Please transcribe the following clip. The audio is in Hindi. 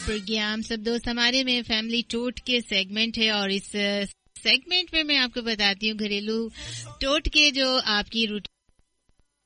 प्रोग्राम सब दोस्त हमारे में फैमिली टोट के सेगमेंट है और इस सेगमेंट में मैं आपको बताती हूँ घरेलू टोट के जो आपकी रूटीन